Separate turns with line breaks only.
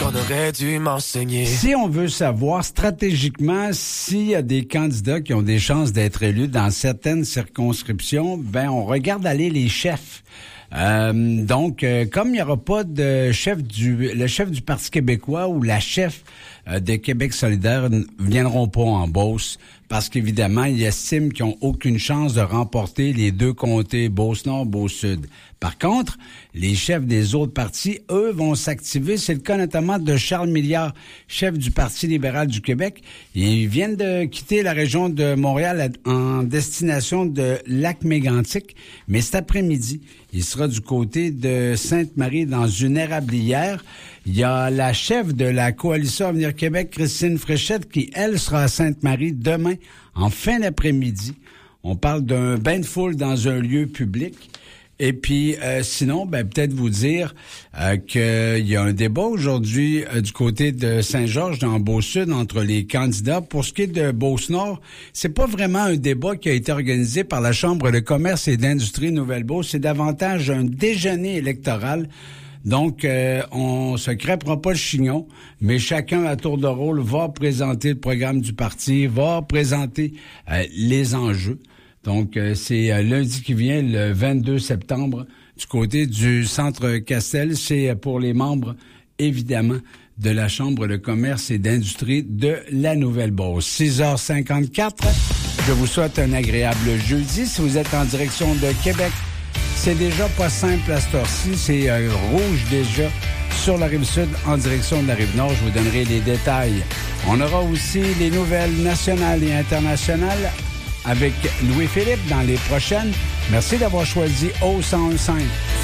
on aurait dû m'enseigner.
Si on veut savoir stratégiquement s'il y a des candidats qui ont des chances d'être élus dans certaines circonscriptions, ben on regarde aller les chefs. Donc, comme il n'y aura pas de le chef du Parti québécois ou la chef de Québec solidaire ne viendront pas en Beauce parce qu'évidemment, ils estiment qu'ils n'ont aucune chance de remporter les deux comtés, Beauce-Nord, Beauce-Sud. Par contre, les chefs des autres partis, eux, vont s'activer. C'est le cas notamment de Charles Milliard, chef du Parti libéral du Québec. Ils viennent de quitter la région de Montréal en destination de Lac-Mégantic. Mais cet après-midi, il sera du côté de Sainte-Marie dans une érablière. Il y a la chef de la Coalition Avenir Québec, Christine Fréchette, qui, elle, sera à Sainte-Marie demain, en fin d'après-midi. On parle d'un bain de foule dans un lieu public. Et puis, sinon, peut-être vous dire qu'il y a un débat aujourd'hui du côté de Saint-Georges, dans Beauce-Sud, entre les candidats. Pour ce qui est de Beauce-Nord, c'est pas vraiment un débat qui a été organisé par la Chambre de commerce et d'industrie Nouvelle-Beauce. C'est davantage un déjeuner électoral. Donc, on se crêpera pas le chignon, mais chacun à tour de rôle va présenter le programme du parti, va présenter les enjeux. Donc, c'est lundi qui vient, le 22 septembre, du côté du Centre Castel. C'est pour les membres, évidemment, de la Chambre de commerce et d'industrie de la Nouvelle-Beauce. 6h54, je vous souhaite un agréable jeudi. Si vous êtes en direction de Québec, c'est déjà pas simple à cette heure-ci. C'est rouge déjà sur la Rive-Sud en direction de la Rive-Nord. Je vous donnerai les détails. On aura aussi les nouvelles nationales et internationales avec Louis-Philippe dans les prochaines. Merci d'avoir choisi O101.5.